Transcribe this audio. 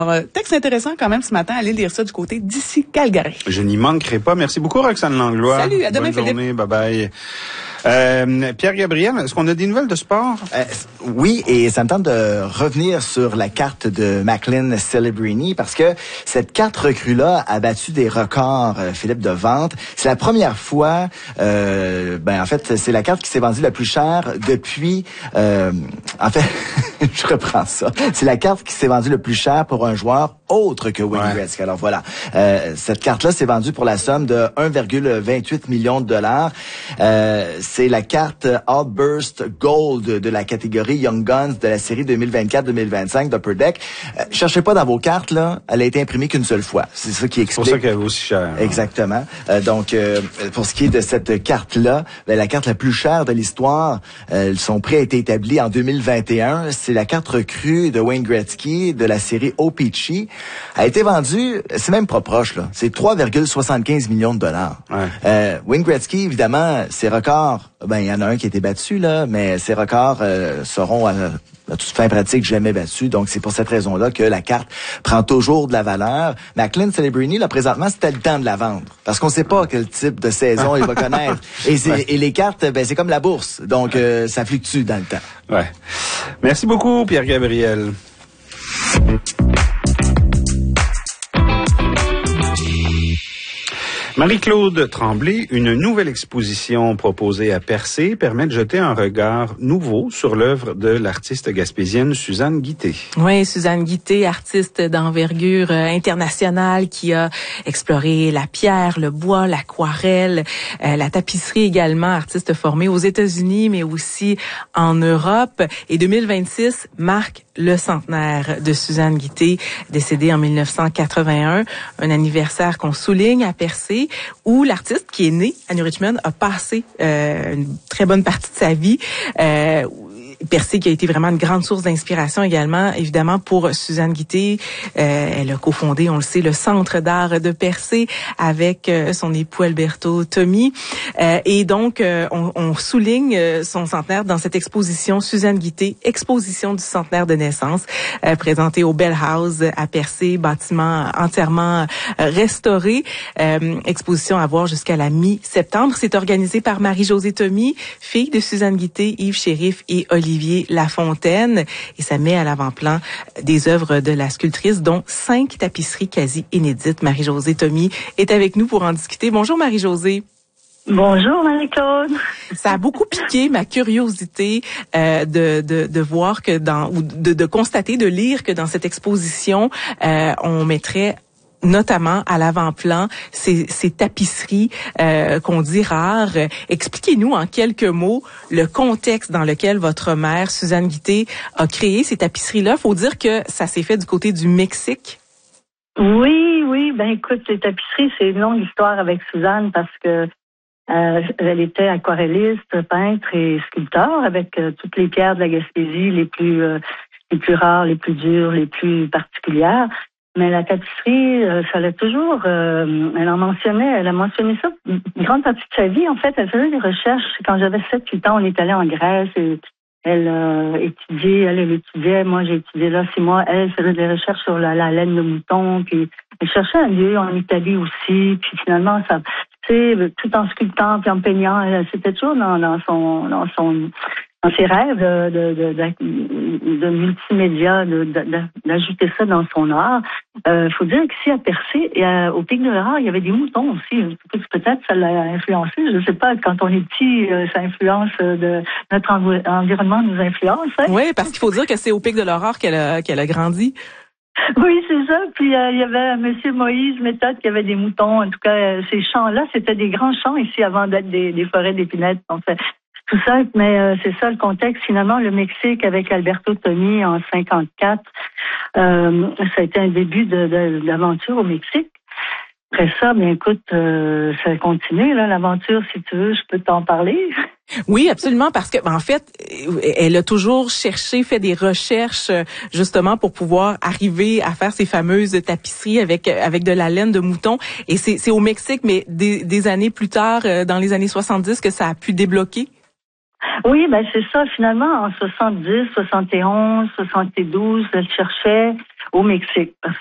Texte intéressant quand même ce matin. Allez lire ça du côté d'ici Calgary. Je n'y manquerai pas. Merci beaucoup, Roxane Langlois. Salut, à demain, Bonne Philippe. journée, bye-bye. Pierre-Gabriel, est-ce qu'on a des nouvelles de sport? Oui, et ça me tente de revenir sur la carte de Macklin Celebrini parce que cette carte recrue-là a battu des records, Philippe, de vente. C'est la première fois, en fait, c'est la carte qui s'est vendue la plus chère depuis, je reprends ça. C'est la carte qui s'est vendue le plus cher pour un joueur autre que Wayne Gretzky. Alors voilà, cette carte-là s'est vendue pour la somme de 1,28 million de dollars. C'est la carte Outburst Gold de la catégorie Young Guns de la série 2024-2025 d'Upper Deck. Cherchez pas dans vos cartes, là. Elle a été imprimée qu'une seule fois. C'est ça qui explique. C'est pour ça qu'elle est aussi chère. Exactement. Donc, pour ce qui est de cette carte-là, la carte la plus chère de l'histoire, son prix a été établi en 2021. C'est la carte recrue de Wayne Gretzky de la série O-Pee-Chee. A été vendue, c'est même pas proche, là. C'est 3,75 millions de dollars. Ouais. Wayne Gretzky, évidemment, ses records, il y en a un qui a été battu, là, mais ses records seront à toute fin pratique jamais battus. Donc, c'est pour cette raison-là que la carte prend toujours de la valeur. Macklin Celebrini, là, présentement, c'était le temps de la vendre. Parce qu'on sait pas quel type de saison il va connaître. Et les cartes, c'est comme la bourse. Donc, ça fluctue dans le temps. Ouais. Merci beaucoup, Pierre-Gabriel. Marie-Claude Tremblay, une nouvelle exposition proposée à Percé permet de jeter un regard nouveau sur l'œuvre de l'artiste gaspésienne Suzanne Guitté. Oui, Suzanne Guitté, artiste d'envergure internationale qui a exploré la pierre, le bois, l'aquarelle, la tapisserie également, artiste formée aux États-Unis mais aussi en Europe. Et 2026 marque le centenaire de Suzanne Guitté, décédée en 1981, un anniversaire qu'on souligne à Percé, où l'artiste qui est né à New Richmond a passé une très bonne partie de sa vie. Percé qui a été vraiment une grande source d'inspiration également, évidemment, pour Suzanne Guitté. Elle a cofondé, on le sait, le Centre d'art de Percé avec son époux Alberto Tommy. Et donc, on souligne son centenaire dans cette exposition Suzanne Guitté, exposition du centenaire de naissance, présentée au Bell House à Percé, bâtiment entièrement restauré. Exposition à voir jusqu'à la mi-septembre. C'est organisé par Marie-Josée Tommy, fille de Suzanne Guitté, Yves Chérif et Olivier Lafontaine, et ça met à l'avant-plan des œuvres de la sculptrice, dont 5 tapisseries quasi inédites. Marie-Josée Tommy est avec nous pour en discuter. Bonjour Marie-Josée. Bonjour Marie-Claude. Ça a beaucoup piqué ma curiosité de voir que de constater, de lire que dans cette exposition, on mettrait notamment à l'avant-plan ces tapisseries qu'on dit rares. Expliquez-nous en quelques mots le contexte dans lequel votre mère, Suzanne Guitté, a créé ces tapisseries-là. Faut dire que ça s'est fait du côté du Mexique. Oui, écoute, les tapisseries, c'est une longue histoire avec Suzanne parce que elle était aquarelliste, peintre et sculpteur avec toutes les pierres de la Gaspésie, les plus rares, les plus dures, les plus particulières. Mais la tapisserie, ça l'a toujours, elle a mentionné ça une grande partie de sa vie. En fait, elle faisait des recherches. Quand j'avais 7-8 ans, on est allé en Grèce et elle étudiait, moi j'ai étudié là 6 mois. Elle faisait des recherches sur la laine de mouton, puis elle cherchait un lieu en Italie aussi. Puis finalement, ça, tout en sculptant puis en peignant, c'était toujours dans ses rêves de multimédia, d'ajouter ça dans son art. Faut dire qu'ici à Percé et au Pic de l'Aurore, il y avait des moutons aussi. Peut-être ça l'a influencé. Je sais pas, quand on est petit, ça influence, notre environnement nous influence. Hein? Oui, parce qu'il faut dire que c'est au Pic de l'Aurore qu'elle a grandi. Oui, c'est ça. Puis il y avait Monsieur Moïse Méthode qui avait des moutons. En tout cas, ces champs-là, c'était des grands champs ici avant d'être des forêts d'épinettes. En fait. Tout ça, mais c'est ça le contexte. Finalement, le Mexique avec Alberto Tommy en 54, ça a été un début d'aventure au Mexique. Après ça, bien écoute, ça continue là, l'aventure. Si tu veux, je peux t'en parler. Oui, absolument, parce que en fait, elle a toujours cherché, fait des recherches justement pour pouvoir arriver à faire ces fameuses tapisseries avec de la laine de mouton. Et c'est au Mexique, mais des années plus tard, dans les années 70, que ça a pu débloquer. Oui, ben c'est ça. Finalement, en 70, 71, 72, elle cherchait au Mexique. Parce